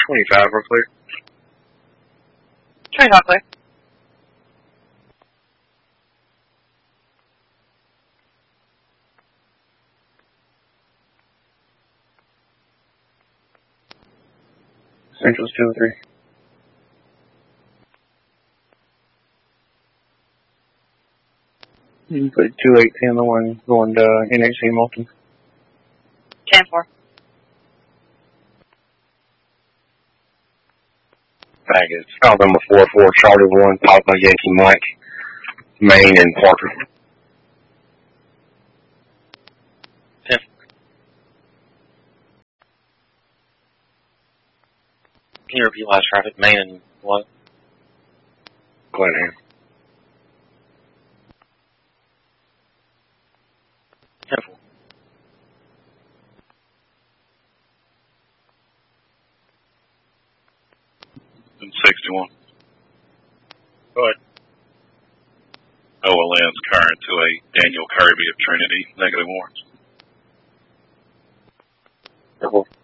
25, real clear. 25 clear. Central's 203. You put 218 on the one going to NHC Moulton. 10-4. Baggage. Alabama 4-4, Charlie 1, Papa Yankee Mike, Maine, and Parker. 10. Can you repeat last traffic? Maine and what? Glenham. 10-4. And 61. Go ahead. OLN's current to a Daniel Kirby of Trinity, -1. 4.